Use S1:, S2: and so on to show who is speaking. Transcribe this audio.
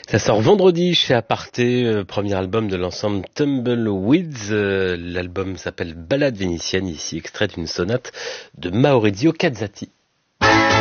S1: Ça sort vendredi chez Aparté, premier album de l'ensemble Tumbleweeds. L'album s'appelle Ballade vénitienne, ici extrait d'une sonate de Maurizio Cazzati.